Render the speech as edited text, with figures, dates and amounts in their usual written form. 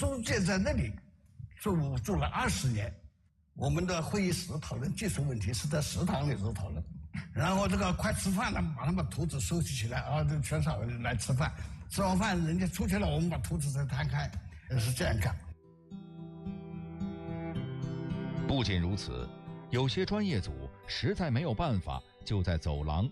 中介在那里住了20年。我们的会议室讨论技术问题是在食堂里头讨论，然后这个快吃饭了，马上把图纸收集起来啊，就全场人来吃饭。吃完饭人家出去了，我们把图纸再摊开，是这样干。 不仅如此，有些专业组实在没有办法，就在走廊